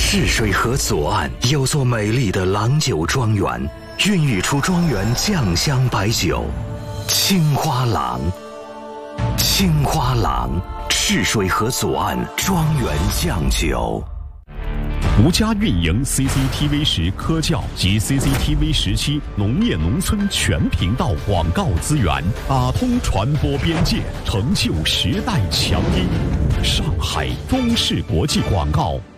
赤水河左岸有座美丽的郎酒庄园，孕育出庄园酱香白酒青花郎。青花郎，赤水河左岸庄园酱酒。 独家运营 CCTV 10科教及 CCTV 17农业农村全频道广告资源，打通传播边界，成就时代强音。上海中视国际广告